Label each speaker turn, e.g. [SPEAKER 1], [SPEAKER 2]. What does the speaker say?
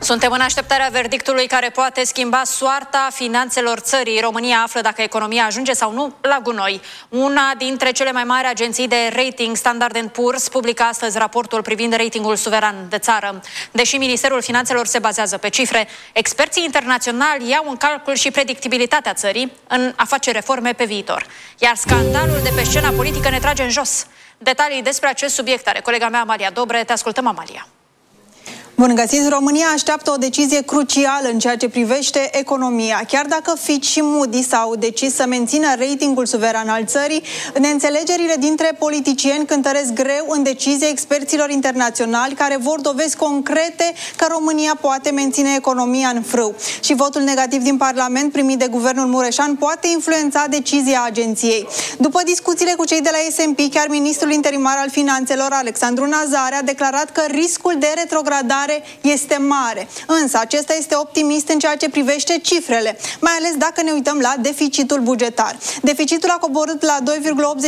[SPEAKER 1] Suntem în așteptarea verdictului care poate schimba soarta finanțelor țării. România află dacă economia ajunge sau nu la gunoi. Una dintre cele mai mari agenții de rating, Standard & Poor's, publică astăzi raportul privind ratingul suveran de țară. Deși Ministerul Finanțelor se bazează pe cifre, experții internaționali iau în calcul și predictibilitatea țării în a face reforme pe viitor. Iar scandalul de pe scena politică ne trage în jos. Detalii despre acest subiect are colega mea Amalia Dobre. Te ascultăm, Amalia.
[SPEAKER 2] Bun găsit! România așteaptă o decizie crucială în ceea ce privește economia. Chiar dacă Fitch și Moody's au decis să mențină ratingul suveran al țării, neînțelegerile dintre politicieni cântăresc greu în decizie experților internaționali care vor dovezi concrete că România poate menține economia în frâu. Și votul negativ din Parlament primit de guvernul Mureșan poate influența decizia agenției. După discuțiile cu cei de la S&P, chiar ministrul interimar al finanțelor, Alexandru Nazare, a declarat că riscul de retrogradare este mare. Însă acesta este optimist în ceea ce privește cifrele, mai ales dacă ne uităm la deficitul bugetar. Deficitul a coborât la